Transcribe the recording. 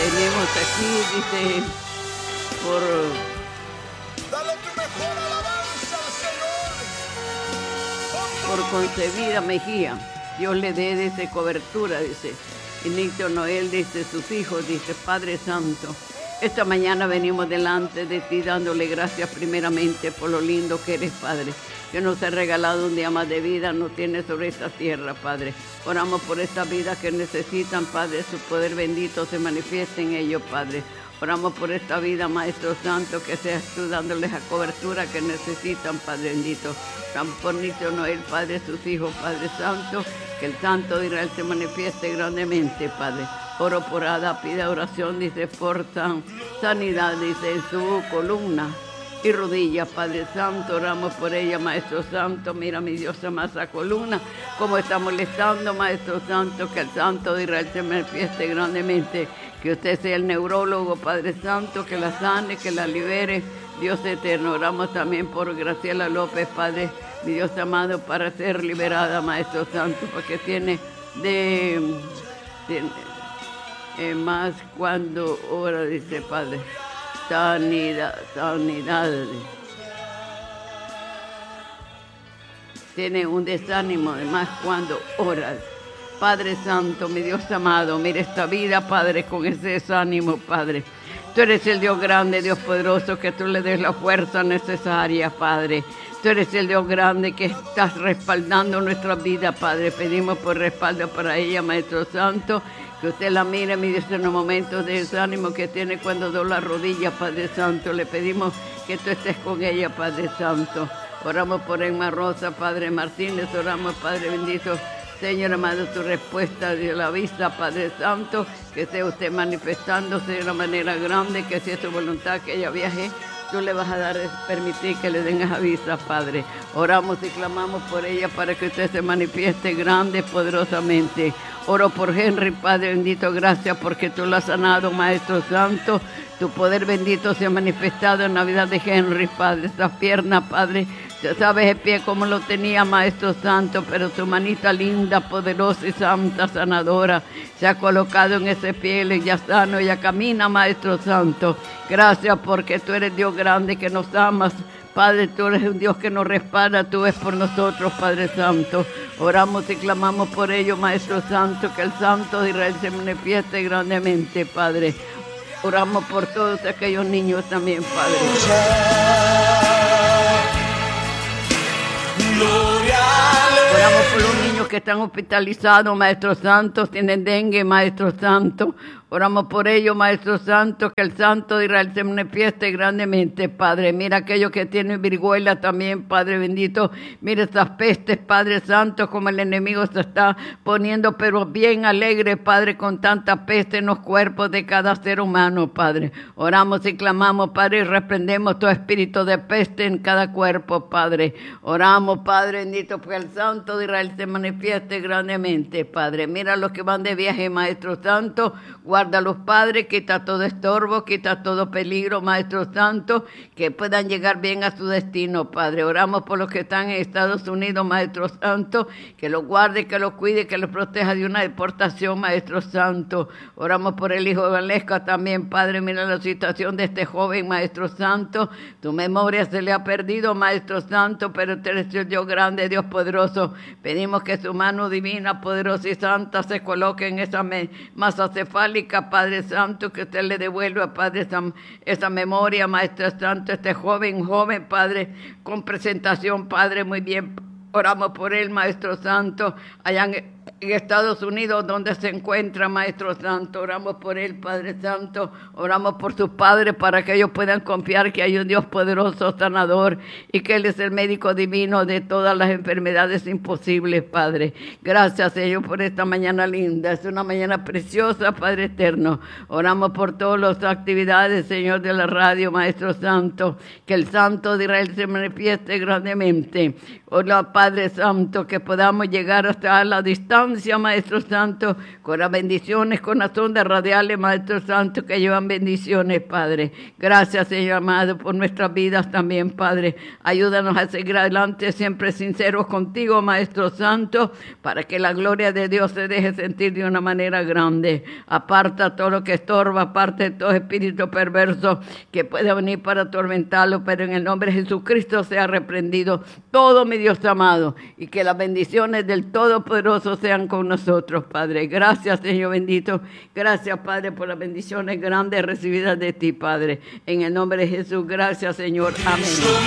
Tenemos aquí, dice, Dale tu mejor alabanza al Señor. por concebida Mejía. Dios le dé, dice, cobertura, dice. Inicio Noel, dice, sus hijos, dice, Padre Santo. Esta mañana venimos delante de ti dándole gracias primeramente por lo lindo que eres, Padre, que nos ha regalado un día más de vida, nos tiene sobre esta tierra, Padre. Oramos por esta vida que necesitan, Padre, su poder bendito se manifieste en ellos, Padre. Oramos por esta vida, Maestro Santo, que seas tú dándoles la cobertura que necesitan, Padre bendito. San Pornicio Noel, Padre, sus hijos, Padre Santo, que el Santo de Israel se manifieste grandemente, Padre. Oro por Ada, pide oración, dice, por sanidad, dice, en su columna y rodillas, Padre Santo, oramos por ella, Maestro Santo. Mira, mi Dios, ama esa columna, como está molestando, Maestro Santo, que el Santo de Israel se manifieste grandemente, que usted sea el neurólogo, Padre Santo, que la sane, que la libere, Dios eterno. Oramos también por Graciela López, Padre, mi Dios amado, para ser liberada, Maestro Santo, porque tiene más cuando ora, dice, Padre. Sanidad. Tiene un desánimo, además, cuando oras. Padre Santo, mi Dios amado, mira esta vida, Padre, con ese desánimo, Padre. Tú eres el Dios grande, Dios poderoso, que tú le des la fuerza necesaria, Padre. Tú eres el Dios grande que estás respaldando nuestra vida, Padre. Pedimos por respaldo para ella, Maestro Santo, que usted la mire, mi Dios, en los momentos de desánimo que tiene cuando dobla la rodilla, Padre Santo. Le pedimos que tú estés con ella, Padre Santo. Oramos por Emma Rosa, Padre Martínez. Oramos, Padre bendito, Señor amado, tu respuesta de la vista, Padre Santo, que sea usted manifestándose de una manera grande, que sea su voluntad que ella viaje. Tú le vas a dar, permitir que le den esa vista, Padre. Oramos y clamamos por ella para que usted se manifieste grande, poderosamente. Oro por Henry, Padre bendito, gracias porque tú lo has sanado, Maestro Santo. Tu poder bendito se ha manifestado en la vida de Henry, Padre. Esas piernas, Padre, ya sabes el pie como lo tenía, Maestro Santo, pero tu manita linda, poderosa y santa, sanadora, se ha colocado en ese pie y ya sano, ya camina, Maestro Santo. Gracias porque tú eres Dios grande que nos amas. Padre, tú eres un Dios que nos respalda, tú ves por nosotros, Padre Santo. Oramos y clamamos por ello, Maestro Santo, que el Santo de Israel se manifieste grandemente, Padre. Oramos por todos aquellos niños también, Padre. Oramos por los niños que están hospitalizados, Maestro Santo, tienen dengue, Maestro Santo. Oramos por ellos, Maestro Santo, que el Santo de Israel se manifieste grandemente, Padre. Mira aquellos que tienen viruela también, Padre bendito. Mira estas pestes, Padre Santo, como el enemigo se está poniendo, pero bien alegre, Padre, con tanta peste en los cuerpos de cada ser humano, Padre. Oramos y clamamos, Padre, y reprendemos todo espíritu de peste en cada cuerpo, Padre. Oramos, Padre bendito, porque el Santo de Israel se manifieste grandemente, Padre. Mira los que van de viaje, Maestro Santo, guarda a los padres, quita todo estorbo, quita todo peligro, Maestro Santo, que puedan llegar bien a su destino, Padre. Oramos por los que están en Estados Unidos, Maestro Santo, que los guarde, que los cuide, que los proteja de una deportación, Maestro Santo. Oramos por el hijo de Valesca también, Padre. Mira la situación de este joven, Maestro Santo. Tu memoria se le ha perdido, Maestro Santo, pero tú eres el Dios grande, Dios poderoso. Pedimos que su mano divina, poderosa y santa se coloque en esa masa cefálica, Padre Santo, que usted le devuelva, Padre, esa memoria, Maestro Santo, este joven, Padre, con presentación, Padre, muy bien. Oramos por él, Maestro Santo, allá en Estados Unidos, donde se encuentra, Maestro Santo. Oramos por él, Padre Santo. Oramos por sus padres para que ellos puedan confiar que hay un Dios poderoso, sanador, y que Él es el médico divino de todas las enfermedades imposibles, Padre. Gracias, Señor, por esta mañana linda. Es una mañana preciosa, Padre eterno. Oramos por todas las actividades, Señor, de la radio, Maestro Santo. Que el Santo de Israel se manifieste grandemente. Hola, Padre Santo, que podamos llegar hasta la distancia constancia, Maestro Santo, con las bendiciones, con las ondas radiales, Maestro Santo, que llevan bendiciones, Padre. Gracias, Señor amado, por nuestras vidas también, Padre. Ayúdanos a seguir adelante, siempre sinceros contigo, Maestro Santo, para que la gloria de Dios se deje sentir de una manera grande. Aparta todo lo que estorba, aparte de todo espíritu perverso que pueda venir para atormentarlo, pero en el nombre de Jesucristo sea reprendido todo, mi Dios amado, y que las bendiciones del Todopoderoso sean con nosotros, Padre. Gracias, Señor bendito. Gracias, Padre, por las bendiciones grandes recibidas de ti, Padre. En el nombre de Jesús, gracias, Señor. Amén.